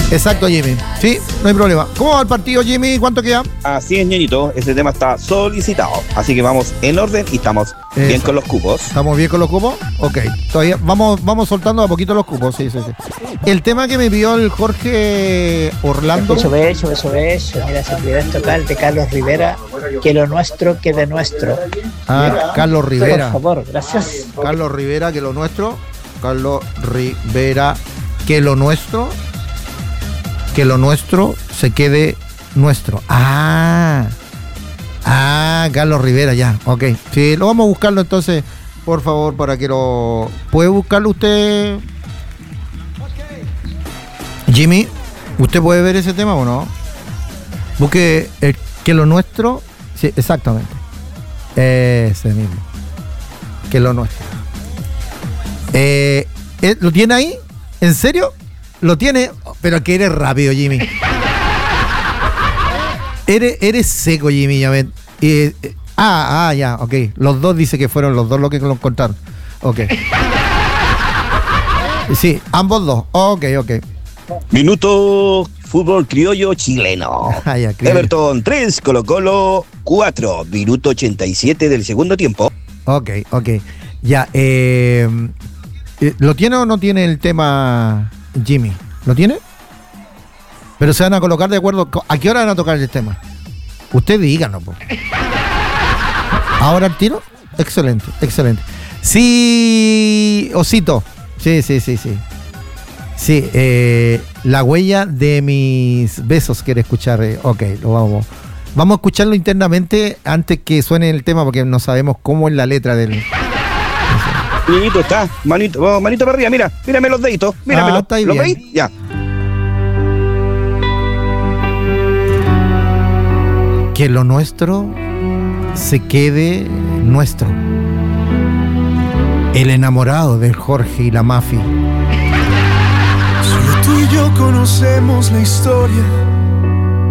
Exacto, Jimmy. Sí, no hay problema. ¿Cómo va el partido, Jimmy? ¿Cuánto queda? Así es, ñeñito, ese tema está solicitado. Así que vamos en orden y estamos bien con los cupos. ¿Estamos bien con los cupos? Ok. Todavía vamos soltando a poquito los cupos, sí. El tema que me pidió el Jorge Orlando. Eso. Mira, se pidió esto total de Carlos Rivera. Que lo nuestro quede nuestro. Carlos Rivera. Por favor, gracias. Carlos Rivera, que lo nuestro. Carlos Rivera, que lo nuestro. Que lo nuestro se quede nuestro. Carlos Rivera, ya, ok. Sí, lo vamos a buscarlo entonces, por favor, para que lo... ¿Puede buscarlo usted? Jimmy, ¿usted puede ver ese tema o no? Busque el que lo nuestro... Sí, exactamente. Ese mismo. Que lo nuestro. ¿Lo tiene ahí? ¿En serio? Lo tiene, pero que eres rápido, Jimmy. Eres seco, Jimmy, ya ven. Ya, ok. Los dos dice que fueron los dos los que lo encontraron. Ok. Sí, ambos dos. Ok. Minuto fútbol criollo chileno. Ya, Everton 3, Colo-Colo 4. Minuto 87 del segundo tiempo. Ok. Ya, ¿lo tiene o no tiene el tema, Jimmy? ¿Lo tiene? Pero se van a colocar de acuerdo. ¿A qué hora van a tocar el tema? Usted díganos, po. ¿Ahora el tiro? Excelente. Sí, Osito. Sí. Sí, la huella de mis besos quiere escuchar. Ok, lo vamos a escucharlo internamente antes que suene el tema porque no sabemos cómo es la letra del... Niñito, está, manito para arriba, mírame los deditos, míramelo. Está ahí ¿Lo bien. veis? Ya. Que lo nuestro se quede nuestro. El enamorado del Jorge y la Mafi. Solo tú y yo conocemos la historia